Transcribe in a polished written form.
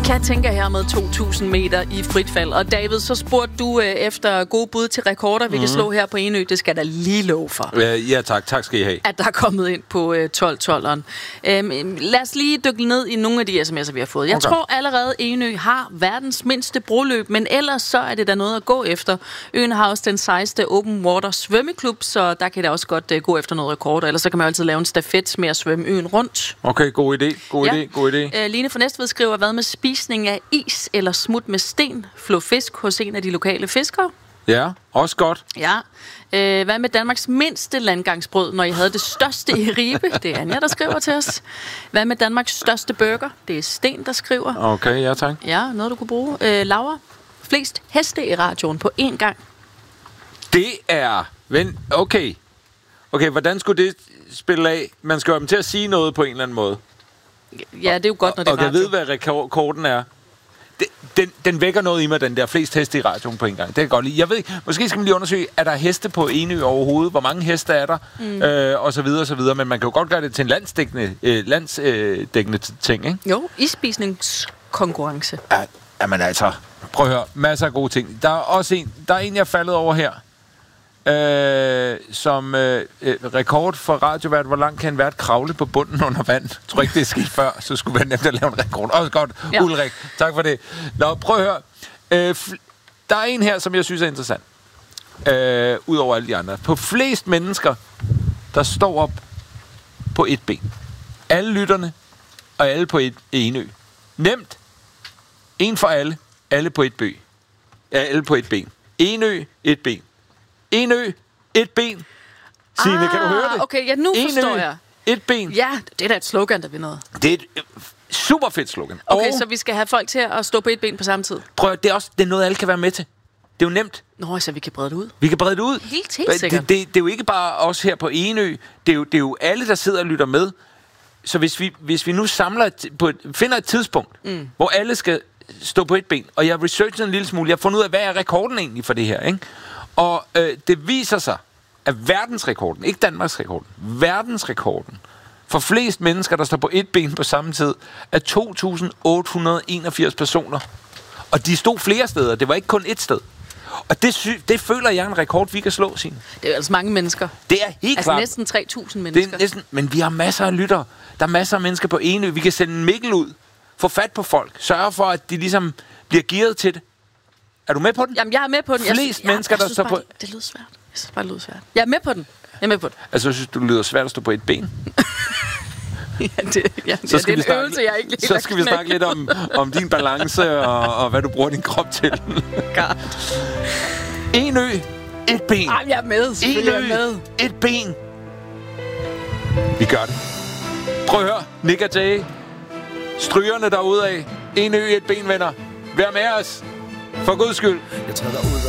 Kan tænke her med 2.000 meter i frit fald. Og David, så spurgte du efter gode bud til rekorder, vi kan slå her på Enø. Det skal der lige love for. Ja, tak. Tak skal I have. At der er kommet ind på 12-12'eren. Lad os lige dykke ned i nogle af de sms'er, vi har fået. Jeg tror allerede, Enø har verdens mindste broløb, men ellers så er det da noget at gå efter. Øen har også den 16. open water svømmeklub, så der kan det også godt gå efter noget rekorder. Ellers så kan man jo altid lave en stafet med at svømme øen rundt. Okay, god idé. Line fra Næstved skriver, hvad med spisning af is eller smut med sten? Flå fisk hos en af de lokale fiskere? Ja, også godt. Ja. Hvad med Danmarks mindste landgangsbrød, når I havde det største i Ribe? Det er Anja, der skriver til os. Hvad med Danmarks største burger? Det er Sten, der skriver. Okay, ja tak. Ja, noget du kunne bruge. Laura, flest heste i radioen på én gang? Det er... Okay, hvordan skulle det spille af? Man skal jo have dem til at sige noget på en eller anden måde. Ja, det er jo godt, når det er radio. Og jeg ved, hvad rekorden er. Den vækker noget i mig, den der flest heste i radioen på en gang. Det kan jeg godt lide. Jeg ved ikke, måske skal man lige undersøge, er der heste på Enø overhovedet? Hvor mange heste er der? Og så videre. Men man kan jo godt gøre det til en landsdækkende ting, ikke? Jo, isspisningskonkurrence. Jamen altså, prøv at høre. Masser af gode ting. Der er også en, jeg er faldet over her. Som rekord for radiovært, hvor langt kan en vært kravle på bunden under vand? Jeg tror ikke, det er sket før, så skulle være nemt at lave en rekord. Også godt, ja. Ulrik. Tak for det. Nå, prøv at høre. Der er en her, som jeg synes er interessant. Udover alle de andre. På flest mennesker, der står op på et ben. Alle lytterne, og alle på et Enø. Nemt. En for alle. Alle på et ben. Ja, alle på et ben. Enø, et ben. Enø, et ben. Signe, kan du høre det? Okay, ja, nu forstår jeg. Et ben. Ja, det er da et slogan, der vil noget. Det er et super fedt slogan. Okay, så vi skal have folk til at stå på et ben på samme tid. Prøv, det er noget, alle kan være med til. Det er jo nemt. Nå, så vi kan brede det ud. Vi kan brede det ud. Helt sikkert. Det er jo ikke bare os her på Enø. Det er jo alle, der sidder og lytter med. Så hvis vi nu finder et tidspunkt, hvor alle skal stå på et ben, og jeg har researchet en lille smule, jeg har fundet ud af, hvad er rekorden egentlig for det her, ikke? Og det viser sig, at verdensrekorden, ikke Danmarks rekorden, verdensrekorden for flest mennesker, der står på et ben på samme tid, er 2.881 personer. Og de stod flere steder, det var ikke kun et sted. Og det føler jeg er en rekord, vi kan slå, Signe. Det er altså mange mennesker. Det er helt klart. Altså næsten 3.000 mennesker. Men vi har masser af lyttere. Der er masser af mennesker på Enø. Vi kan sende en Mikkel ud, få fat på folk, sørge for, at de ligesom bliver gearet til det. Er du med på den? Jamen, jeg er med på den. Flest mennesker, der står på... Det lyder svært. Jeg synes bare, det lyder svært. Jeg er med på den. Altså, jeg synes, det lyder svært at stå på et ben. Det er en øvelse, jeg ikke lige. Så skal vi snakke lidt om din balance og hvad du bruger din krop til. God. Enø, et ben. Jamen, jeg er med. Enø, et ben. Vi gør det. Prøv at høre. Nick og Jay. Strygerne derude af. Enø, et ben, venner. Vær med os. For Guds skyld. Jeg træder ud